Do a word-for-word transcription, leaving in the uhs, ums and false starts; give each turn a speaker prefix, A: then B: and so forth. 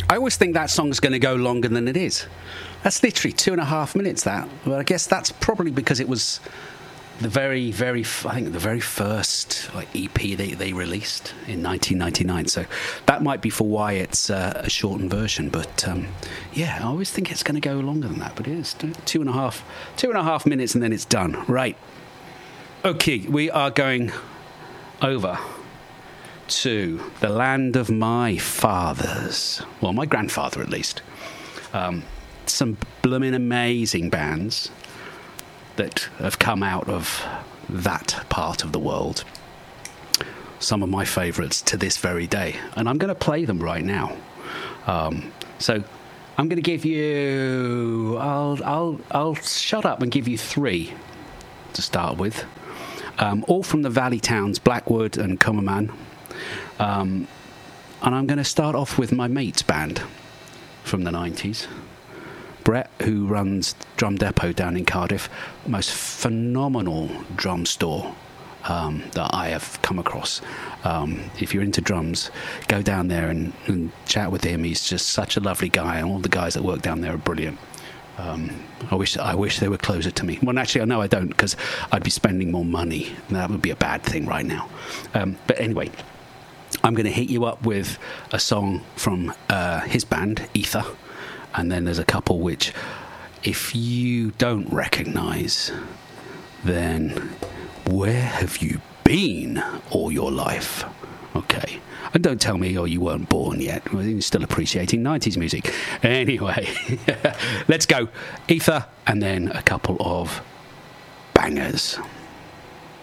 A: I always think that song's going to go longer than it is. That's literally two and a half minutes, that. But I guess that's probably because it was the very, very, I think the very first like, E P they, they released in nineteen ninety-nine. So that might be for why it's uh, a shortened version. But um, yeah, I always think it's going to go longer than that. But it is two and a half, two and a half minutes, and then it's done. Right. Okay, we are going over to the land of my fathers. Well, my grandfather, at least. Um, some blooming amazing bands that have come out of that part of the world. Some of my favourites to this very day. And I'm going to play them right now. Um, so I'm going to give you... I'll, I'll, I'll shut up and give you three to start with. Um, all from the Valley towns, Blackwood and Cumberman. Um, and I'm going to start off with my mate's band from the nineties. Brett, who runs Drum Depot down in Cardiff, most phenomenal drum store um, that I have come across. Um, if you're into drums, go down there and, and chat with him. He's just such a lovely guy, and all the guys that work down there are brilliant. Um, I wish I wish they were closer to me. Well, actually, I know I don't, because I'd be spending more money. That would be a bad thing right now. Um, but anyway, I'm going to hit you up with a song from uh, his band, Ether. And then there's a couple which, if you don't recognise, then where have you been all your life? Okay. And don't tell me, oh, you weren't born yet. Well, you're still appreciating nineties music. Anyway, let's go. Ether, and then a couple of bangers.